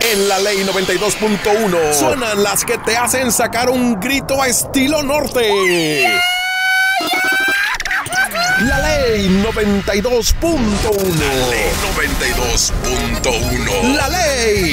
En la Ley 92.1 suenan las que te hacen sacar un grito a estilo norte. La Ley 92.1. La Ley 92.1. La Ley